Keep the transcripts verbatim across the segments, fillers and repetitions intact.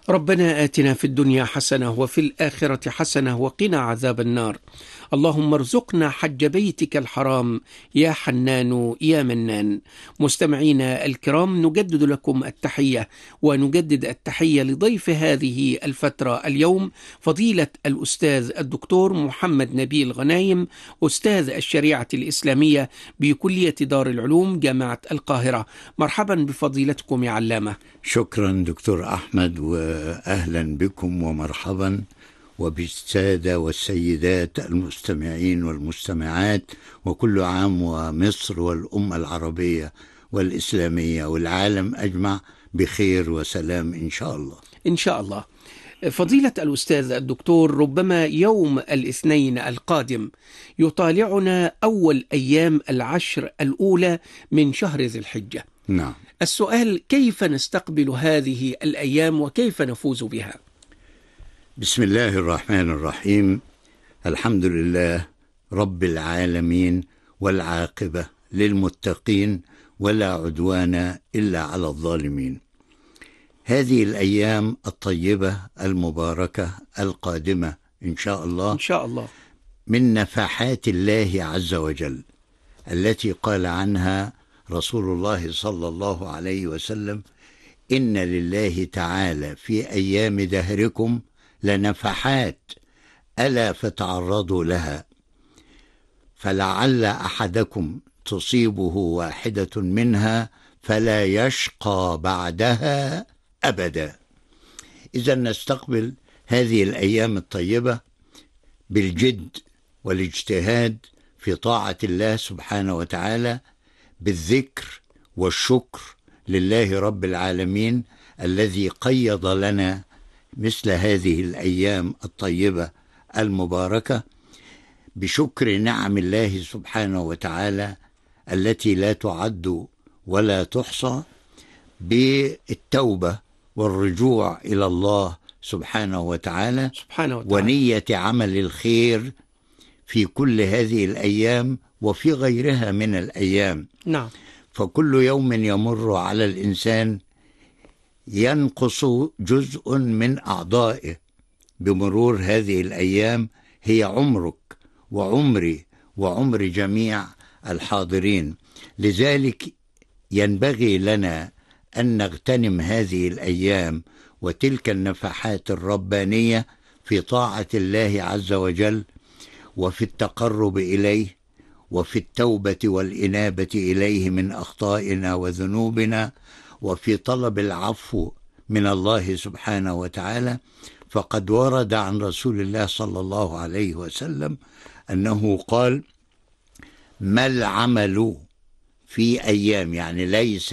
ربنا آتنا في الدنيا حسنة وفي الآخرة حسنة وقنا عذاب النار. اللهم ارزقنا حج بيتك الحرام يا حنان يا منان. مستمعينا الكرام، نجدد لكم التحية ونجدد التحية لضيف هذه الفترة اليوم، فضيلة الأستاذ الدكتور محمد نبيل غنايم، أستاذ الشريعة الإسلامية بكلية دار العلوم جامعة القاهرة. مرحبا بفضيلتكم يا علامة. شكرا دكتور أحمد، وأهلا بكم ومرحبا وبالسادة والسيدات المستمعين والمستمعات، وكل عام ومصر والأمة العربية والإسلامية والعالم أجمع بخير وسلام إن شاء الله. إن شاء الله. فضيلة الأستاذ الدكتور، ربما يوم الاثنين القادم يطالعنا أول أيام العشر الأولى من شهر ذي الحجة. نعم. السؤال: كيف نستقبل هذه الأيام وكيف نفوز بها؟ بسم الله الرحمن الرحيم. الحمد لله رب العالمين، والعاقبة للمتقين، ولا عدوان إلا على الظالمين. هذه الأيام الطيبة المباركة القادمة إن شاء الله إن شاء الله من نفحات الله عز وجل التي قال عنها رسول الله صلى الله عليه وسلم: إن لله تعالى في أيام دهركم لنفحات ألا فتعرضوا لها، فلعل أحدكم تصيبه واحدة منها فلا يشقى بعدها أبدا. إذا نستقبل هذه الأيام الطيبة بالجد والاجتهاد في طاعة الله سبحانه وتعالى، بالذكر والشكر لله رب العالمين الذي قيض لنا مثل هذه الأيام الطيبة المباركة، بشكر نعم الله سبحانه وتعالى التي لا تعد ولا تحصى، بالتوبة والرجوع إلى الله سبحانه وتعالى, سبحانه وتعالى ونية عمل الخير في كل هذه الأيام وفي غيرها من الأيام. نعم. فكل يوم يمر على الإنسان ينقص جزء من أعضائه بمرور هذه الأيام، هي عمرك وعمري وعمر جميع الحاضرين. لذلك ينبغي لنا أن نغتنم هذه الأيام وتلك النفحات الربانية في طاعة الله عز وجل، وفي التقرب إليه، وفي التوبة والإنابة إليه من أخطائنا وذنوبنا، وفي طلب العفو من الله سبحانه وتعالى. فقد ورد عن رسول الله صلى الله عليه وسلم أنه قال: ما العمل في أيام، يعني ليس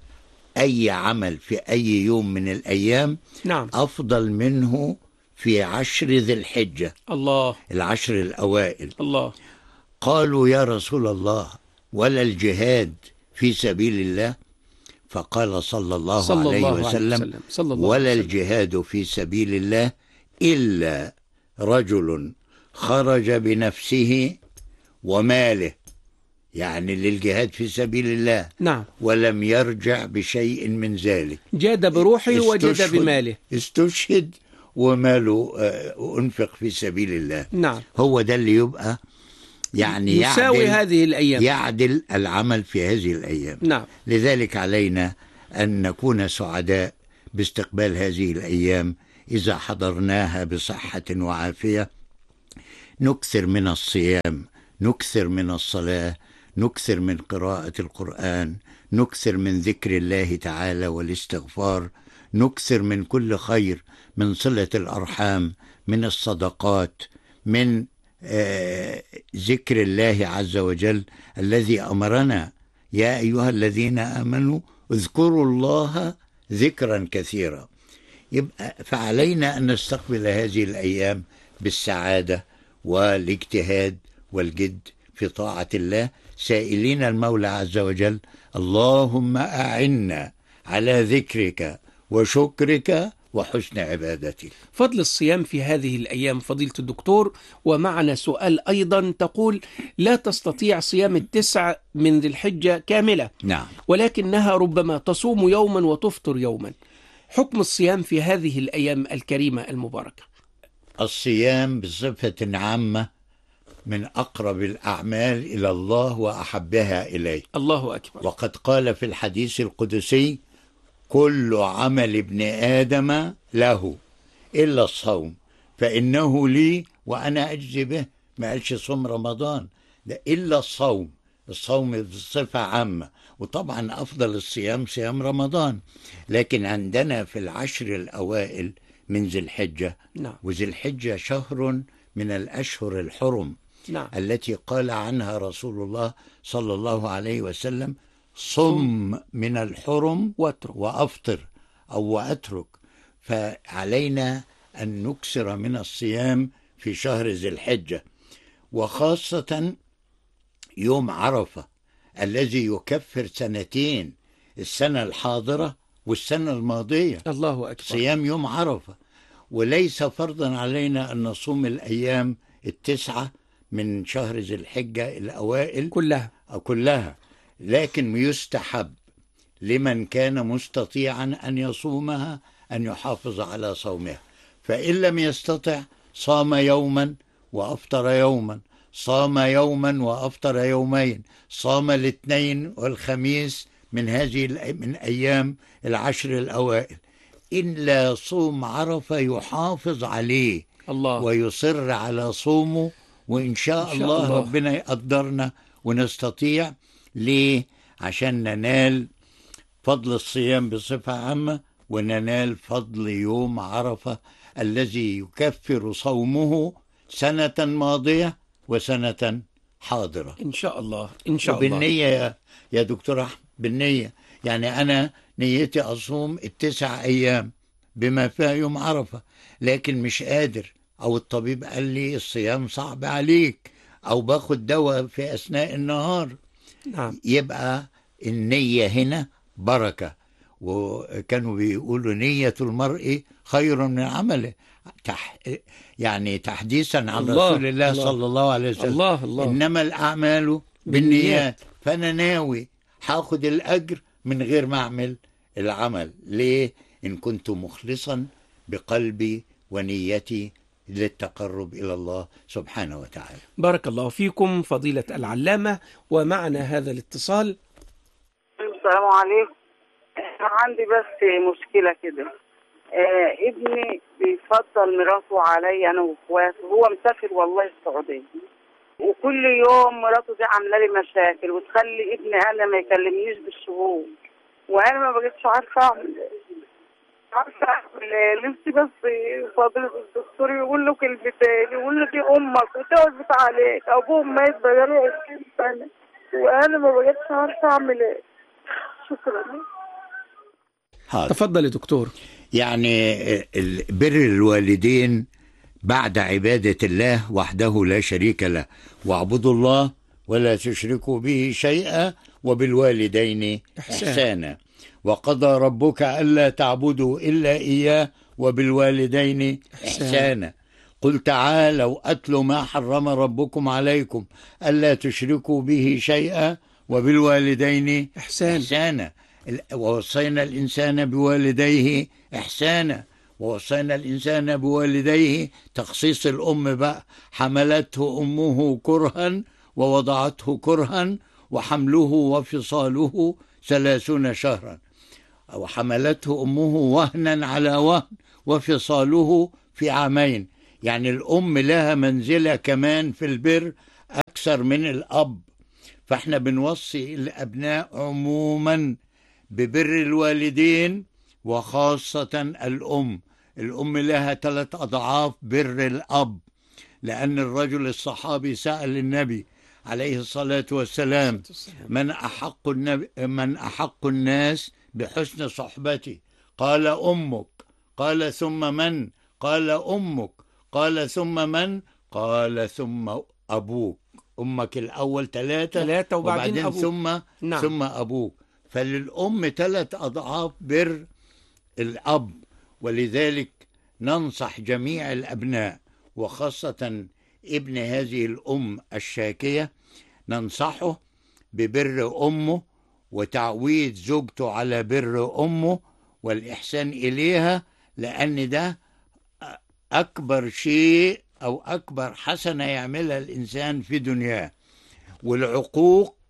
أي عمل في أي يوم من الأيام نعم. أفضل منه في عشر ذي الحجة، الله، العشر الأوائل. الله. قالوا: يا رسول الله، ولا الجهاد في سبيل الله؟ فقال صلى الله, صلى عليه, الله وسلم عليه وسلم صلى الله ولا عليه وسلم. الجهاد في سبيل الله إلا رجل خرج بنفسه وماله، يعني للجهاد في سبيل الله، نعم، ولم يرجع بشيء من ذلك، جاد بروحه وجاد بماله، استشهد وماله أنفق في سبيل الله. نعم. هو ده اللي يبقى يعني يساوي يعدل هذه الأيام، يعدل العمل في هذه الأيام. نعم. لذلك علينا أن نكون سعداء باستقبال هذه الأيام إذا حضرناها بصحة وعافية. نكثر من الصيام، نكثر من الصلاة، نكثر من قراءة القرآن، نكثر من ذكر الله تعالى والاستغفار، نكثر من كل خير، من صلة الأرحام، من الصدقات، من آه ذكر الله عز وجل الذي أمرنا: يا أيها الذين آمنوا اذكروا الله ذكرا كثيرا. يبقى فعلينا أن نستقبل هذه الأيام بالسعادة والاجتهاد والجد في طاعة الله، سائلين المولى عز وجل: اللهم أعنا على ذكرك وشكرك وحسن عبادتك. فضل الصيام في هذه الأيام فضيلة الدكتور. ومعنا سؤال أيضا، تقول: لا تستطيع صيام التسع من ذي الحجة كاملة، نعم. ولكنها ربما تصوم يوما وتفطر يوما، حكم الصيام في هذه الأيام الكريمة المباركة. الصيام بصفة عامة من أقرب الأعمال إلى الله وأحبها إليه. الله أكبر. وقد قال في الحديث القدسي: كل عمل ابن آدم له إلا الصوم فإنه لي وأنا أجزي به. ما قالش صوم رمضان، ده إلا الصوم. الصوم بصفة عامة، وطبعا أفضل الصيام صيام رمضان، لكن عندنا في العشر الأوائل من ذي الحجة. نعم. وذي الحجة شهر من الأشهر الحرم. نعم. التي قال عنها رسول الله صلى الله عليه وسلم: صم من الحرم واترك وأفطر أو وأترك. فعلينا أن نكثر من الصيام في شهر ذي الحجة، وخاصة يوم عرفة الذي يكفر سنتين، السنة الحاضرة والسنة الماضية. الله أكبر. صيام يوم عرفة. وليس فرضا علينا أن نصوم الأيام التسعة من شهر ذي الحجة الأوائل كلها كلها، لكن يستحب لمن كان مستطيعا أن يصومها أن يحافظ على صومها. فإن لم يستطع صام يوما وأفطر يوما، صام يوما وأفطر يومين، صام الاثنين والخميس من هذه من أيام العشر الأوائل. إلا صوم عرفة يحافظ عليه الله. ويصر على صومه، وإن شاء, إن شاء الله, الله ربنا يقدرنا ونستطيع. ليه؟ عشان ننال فضل الصيام بصفة عامة، وننال فضل يوم عرفة الذي يكفر صومه سنة ماضية وسنة حاضرة إن شاء الله. إن شاء الله. وبالنية يا دكتور أحمد، بالنية. يعني أنا نيتي أصوم التسع أيام بما فيها يوم عرفة، لكن مش قادر، أو الطبيب قال لي الصيام صعب عليك، أو باخد دواء في أثناء النهار. نعم. يبقى النية هنا بركة. وكانوا بيقولوا نية المرء خير من عمله، تح يعني تحديثا عن الله رسول الله, الله صلى الله عليه وسلم. الله الله. إنما الأعمال بالنيات. فأنا ناوي هاخد الأجر من غير ما أعمل العمل. ليه؟ إن كنت مخلصا بقلبي ونيتي للتقرب إلى الله سبحانه وتعالى. بارك الله فيكم فضيلة العلامة. ومعنا هذا الاتصال. السلام عليكم. أنا عندي بس مشكلة كده. آه ابني بيفضل مراته علي أنا وإخواته، هو مسافر والله السعودية، وكل يوم مراته دي عاملة لي مشاكل وتخلي ابني أنا ما يكلمنيش بالشهور، وأنا ما بقيتش عارفة أعمل عارفة أعمل نفسي. بس فضيلة الدكتور يقول له كلمتين، يقول له دي أمك وتعبت عليك، أبوهم مات بقاله عشرين سنة وأنا ما بقيتش عارفة أعمل إيه. شكرا. حاضر. تفضل يا دكتور. يعني بر الوالدين بعد عبادة الله وحده لا شريك له، واعبدوا الله ولا تشركوا به شيئا وبالوالدين إحسانا, إحسانا. وقضى ربك ألا تعبدوا إلا إياه وبالوالدين إحسانا, إحسانا. قل تعالوا أتل ما حرم ربكم عليكم ألا تشركوا به شيئا وبالوالدين إحسانا, إحسانا. ووصينا الإنسان بوالديه إحسانا. ووصينا الإنسان بوالديه تخصيص الأم بقى. حملته أمه كرها ووضعته كرها وحمله وفصاله ثلاثون شهرا، وحملته أمه وهنا على وهن وفصاله في عامين. يعني الأم لها منزلة كمان في البر أكثر من الأب. فإحنا بنوصي الأبناء عموما ببر الوالدين، وخاصة الأم. الأم لها ثلاث أضعاف بر الأب، لأن الرجل الصحابي سأل النبي عليه الصلاة والسلام: من أحق, النبي من أحق الناس بحسن صحبتي؟ قال أمك. قال ثم من؟ قال أمك. قال ثم من؟ قال ثم أبوك. أمك الأول ثلاثة, ثلاثة وبعدين, وبعدين أبوك. ثم نعم. ثم أبوك. فللأم ثلاث أضعاف بر الأب. ولذلك ننصح جميع الأبناء، وخاصة ابن هذه الأم الشاكية، ننصحه ببر أمه وتعويد زوجته على بر أمه، والإحسان إليها، لأن ده أكبر شيء أو أكبر حسنة يعملها الإنسان في دنياه. والعقوق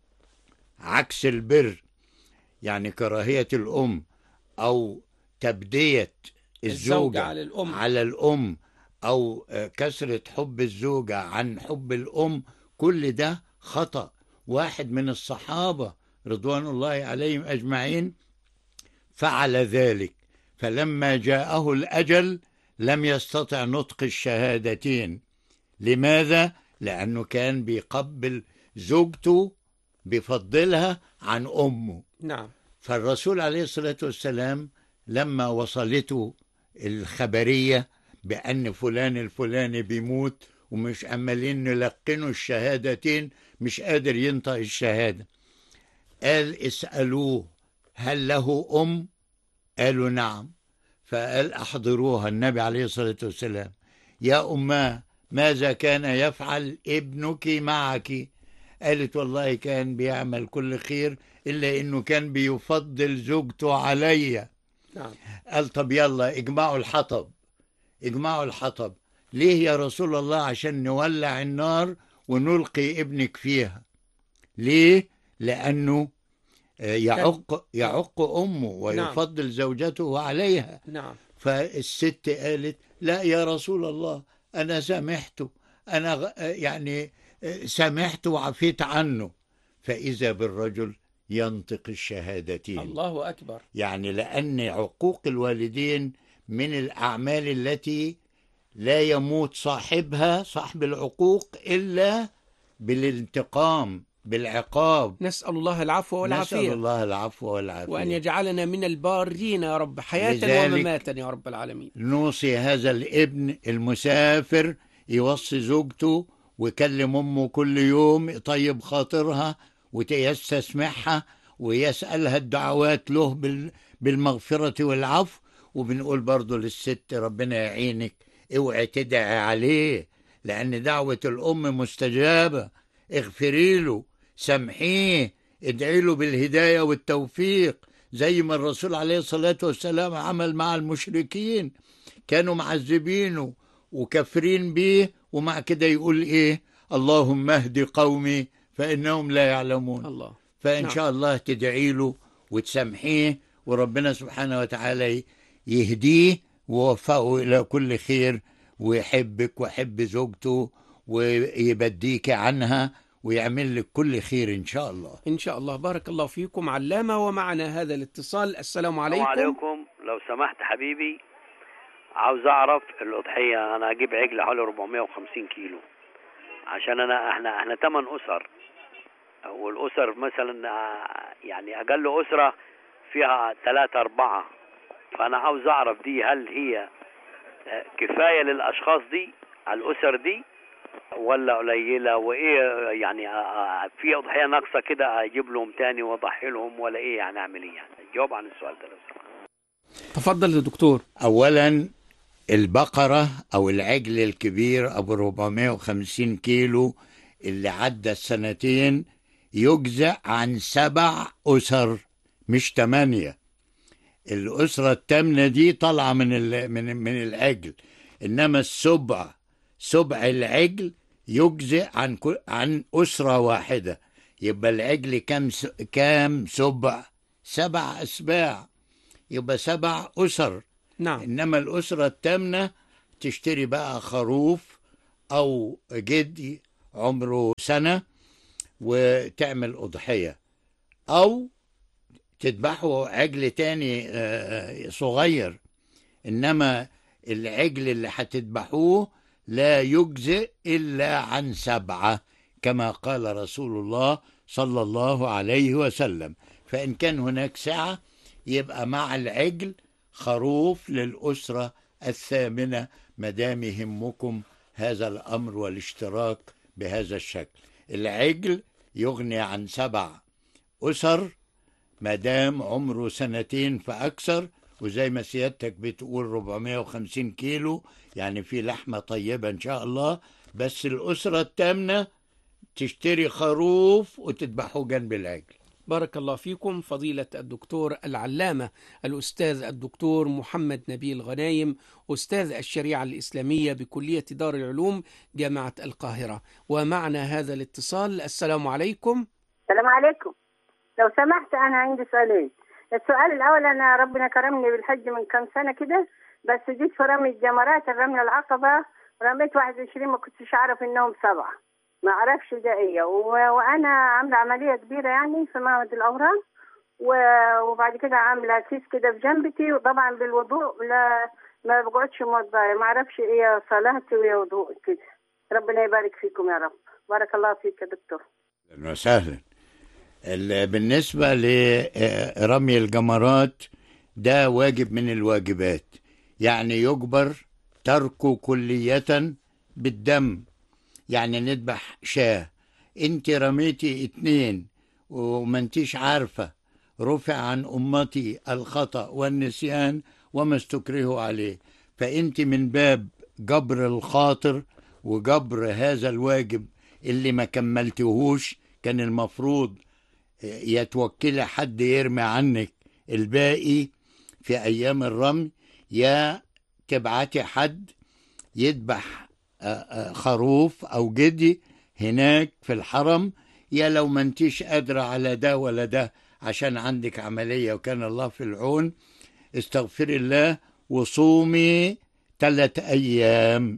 عكس البر، يعني كراهية الأم أو تبدية الزوجة على الأم. على الأم أو كسرة حب الزوجة عن حب الأم، كل ده خطأ. واحد من الصحابة رضوان الله عليهم أجمعين فعل ذلك، فلما جاءه الأجل لم يستطع نطق الشهادتين. لماذا؟ لأنه كان بيقبل زوجته، بيفضلها عن أمه. نعم. فالرسول عليه الصلاة والسلام لما وصلته الخبرية بأن فلان الفلاني بيموت ومش عمالين نلقنوا الشهادتين، مش قادر ينطق الشهادة، قال اسألوه هل له أم؟ قالوا نعم. فقال أحضروها النبي عليه الصلاة والسلام، يا أماه ماذا كان يفعل ابنك معك؟ قالت والله كان بيعمل كل خير إلا إنه كان بيفضل زوجته عليا. نعم. قال طب يلا اجمعوا الحطب، اجمعوا الحطب. ليه يا رسول الله؟ عشان نولع النار ونلقي ابنك فيها. ليه؟ لأنه يعق يعق أمه ويفضل نعم. زوجته عليها. نعم. فالست قالت لا يا رسول الله أنا سامحته، أنا يعني سامحته وعفيت عنه. فإذا بالرجل ينطق الشهادتين. الله أكبر. يعني لأن عقوق الوالدين من الأعمال التي لا يموت صاحبها صاحب العقوق إلا بالانتقام، بالعقاب. نسأل الله العفو والعافية. نسأل الله العفو والعافية، وأن يجعلنا من البارين يا رب، حياة ومماتا يا رب العالمين. نوصي هذا الابن المسافر يوصي زوجته ويكلم أمه كل يوم، يطيب خاطرها ويستسمعها ويسألها الدعوات له بالمغفرة والعفو. وبنقول برضو للست ربنا يعينك، اوعي تدعي عليه، لأن دعوة الأم مستجابة. اغفري له، سامحيه، ادعي له بالهداية والتوفيق، زي ما الرسول عليه الصلاة والسلام عمل مع المشركين، كانوا معذبينه وكفرين بيه، ومع كده يقول ايه؟ اللهم اهد قومي فإنهم لا يعلمون. الله. فإن نعم. شاء الله تدعي له وتسامحيه، وربنا سبحانه وتعالى يهديه ووفقه إلى كل خير، ويحبك ويحب زوجته ويبديك عنها ويعمل لك كل خير إن شاء الله. إن شاء الله. بارك الله فيكم علامة. ومعنا هذا الاتصال. السلام عليكم. السلام عليكم. لو سمحت حبيبي، عاوز أعرف الأضحية. أنا أجيب عجل حوالي أربعمائة وخمسين كيلو، عشان أنا إحنا إحنا ثمان أسر، والأسر مثلا يعني أقل أسرة فيها ثلاثة أربعة، فأنا عاوز أعرف دي هل هي كفاية للأشخاص دي على الأسر دي ولا قليلة؟ وإيه يعني في أضحية ناقصة كده أجيب لهم تاني وأضحي لهم ولا إيه؟ يعني أعمل إيه؟ يعني جاوب عن السؤال ده لو سمحت. تفضل يا دكتور. أولا البقرة أو العجل الكبير أبو أربعمائة وخمسين كيلو اللي عدى السنتين يجزأ عن سبع أسر مش ثمانية. الأسرة الثامنة دي طالعة من من من العجل، إنما السبع سبع العجل يجزئ عن عن أسرة واحدة. يبقى العجل كم كام سبع؟ سبع أسباع، يبقى سبع أسر. نعم. إنما الأسرة الثامنة تشتري بقى خروف أو جدي عمره سنة وتعمل أضحية، أو تذبحوا عجل تاني صغير. إنما العجل اللي هتذبحوه لا يجزئ إلا عن سبعة، كما قال رسول الله صلى الله عليه وسلم. فإن كان هناك سعة يبقى مع العجل خروف للأسرة الثامنة، مدام يهمكم هذا الأمر والاشتراك بهذا الشكل. العجل يغني عن سبع أسر مدام عمره سنتين فأكثر، وزي ما سيادتك بتقول أربعمائة وخمسين كيلو، يعني في لحمة طيبة إن شاء الله. بس الأسرة الثامنة تشتري خروف وتذبحه جنب العجل. بارك الله فيكم فضيلة الدكتور العلامة الأستاذ الدكتور محمد نبيل غنايم، أستاذ الشريعة الإسلامية بكلية دار العلوم جامعة القاهرة. ومعنا هذا الاتصال. السلام عليكم. السلام عليكم. لو سمحت أنا عندي سؤالين. السؤال الأول، أنا ربنا كرمني بالحج من كم سنة كده، بس جيت في رمي الجمرات الرمية العقبة رميت واحد وعشرين، ما كنتش أعرف إنهم سبعة، ما أعرفش ده إيه، وأنا عاملة عملية كبيرة يعني في معهد الأورام، وبعد كده عاملة كيس كده في جنبتي، وطبعا بالوضوء لا ما بقعدش موضعة، ما أعرفش إيه صلاتي وإيه وضوء كده. ربنا يبارك فيكم يا رب. بارك الله فيك يا دكتور. أهلا وسهلا. بالنسبة لرمي الجمرات ده واجب من الواجبات، يعني يجبر تركه كلية بالدم. يعني نذبح شاه، انت رميتي اتنين وما انتيش عارفة، رفع عن أمتي الخطأ والنسيان وما استكرهوا عليه، فانت من باب جبر الخاطر وجبر هذا الواجب اللي ما كملتهوش، كان المفروض يتوكل حد يرمي عنك الباقي في أيام الرمي، يا تبعتي حد يذبح خروف أو جدي هناك في الحرم، يا لو ما انتيش قادرة على ده ولا ده عشان عندك عملية وكان الله في العون، استغفري الله وصومي ثلاث أيام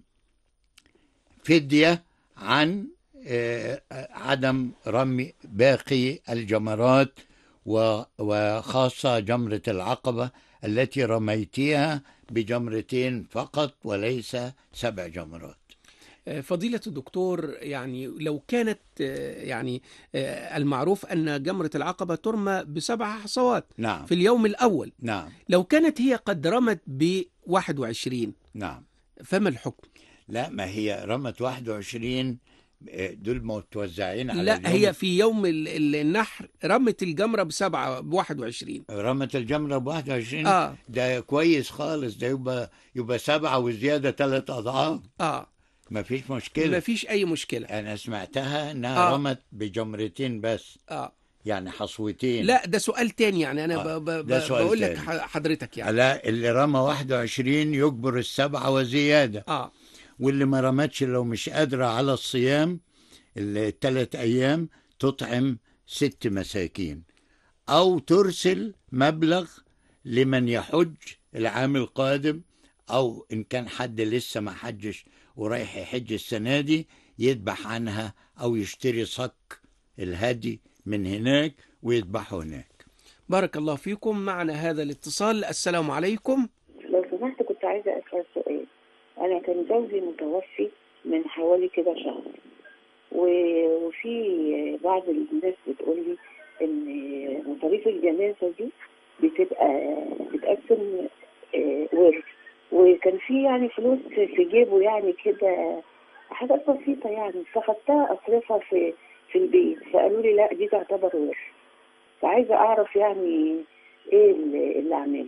فدية عن عدم رمي باقي الجمرات، وخاصة جمرة العقبة التي رميتيها بجمرتين فقط وليس سبع جمرات. فضيلة الدكتور، يعني لو كانت يعني المعروف أن جمرة العقبة ترمى بسبع حصوات نعم. في اليوم الأول، نعم. لو كانت هي قد رمت بواحد وعشرين، نعم، فما الحكم؟ لا، ما هي رمت واحد وعشرين، دول متوزعين على لا اليوم. هي في يوم النحر رمت الجمرة بسبعة بواحد وعشرين، رمت الجمرة بواحد وعشرين. آه. ده كويس خالص، ده يبقى يبقى سبعة وزيادة ثلاث أضعاف. آه. ما فيش مشكلة، ما فيش أي مشكلة. أنا سمعتها أنها آه. رمت بجمرتين بس، آه. يعني حصوتين. لا ده سؤال تاني، يعني أنا آه. ب... ب... ده سؤال بقول لك تاني. حضرتك يعني لا، اللي رمى واحد وعشرين يجبر السبعة وزيادة. آه. واللي ما رمتش لو مش قادرة على الصيام الثلاث أيام تطعم ست مساكين، أو ترسل مبلغ لمن يحج العام القادم، أو إن كان حد لسه ما حجش ورايح يحج السنة دي يذبح عنها، أو يشتري صك الهدي من هناك ويذبحه هناك. بارك الله فيكم. معنا هذا الاتصال. السلام عليكم. لو سمحت كنت عايزة أسأل سؤال. أنا كان زوجي متوفي من حوالي كده شهر، وفي بعض الناس بتقول لي إن مصاريف الجنازة دي بتبقى بتقسم ورث، وكان في يعني فلوس في جيبه يعني كده حاجات بسيطة يعني، فخدتها أصرفها في في البيت، فقالوا لي لا دي تعتبر ورث. فعايزة أعرف يعني إيه اللي, اللي أعمله.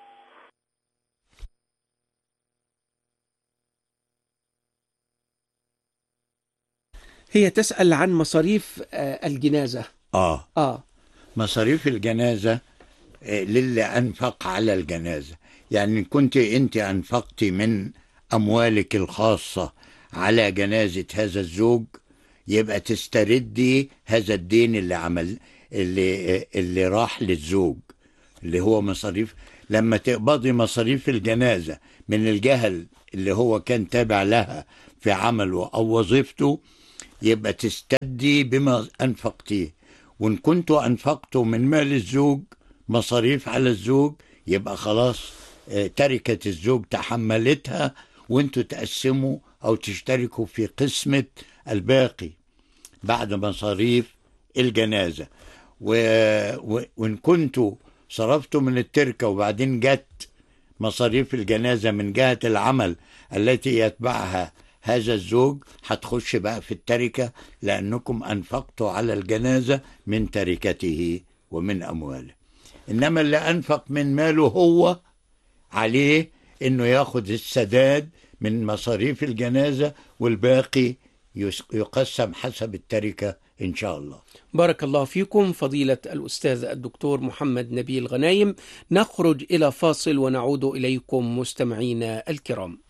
هي تسأل عن مصاريف الجنازة. آه. آه. مصاريف الجنازة للي أنفق على الجنازة، يعني كنت أنت أنفقت من أموالك الخاصة على جنازة هذا الزوج، يبقى تستردي هذا الدين اللي عمل اللي اللي راح للزوج، اللي هو مصاريف. لما تقبضي مصاريف الجنازة من الجهل اللي هو كان تابع لها في عمله أو وظيفته، يبقى تستدي بما أنفقتيه. وإن كنتوا أنفقتوا من مال الزوج مصاريف على الزوج، يبقى خلاص تركة الزوج تحملتها، وانتوا تقسموا أو تشتركوا في قسمة الباقي بعد مصاريف الجنازة. و... و... وإن كنتوا صرفتوا من التركة وبعدين جت مصاريف الجنازة من جهة العمل التي يتبعها هذا الزوج، هتخش بقى في التركة، لأنكم أنفقتوا على الجنازة من تركته ومن أمواله. إنما اللي أنفق من ماله هو عليه إنه ياخد السداد من مصاريف الجنازة، والباقي يقسم حسب التركة إن شاء الله. بارك الله فيكم فضيلة الأستاذ الدكتور محمد نبيل غنايم. نخرج إلى فاصل ونعود إليكم مستمعينا الكرام.